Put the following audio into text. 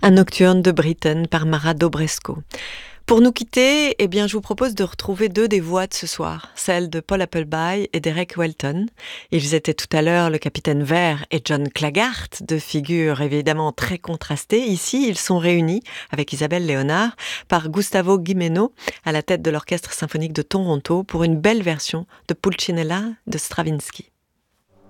Un nocturne de Britten par Mara Dobresco. Pour nous quitter, je vous propose de retrouver deux des voix de ce soir, celles de Paul Appleby et Derek Welton. Ils étaient tout à l'heure le capitaine Vert et John Claggart, deux figures évidemment très contrastées. Ici, ils sont réunis, avec Isabelle Léonard, par Gustavo Gimeno, à la tête de l'Orchestre symphonique de Toronto, pour une belle version de Pulcinella de Stravinsky.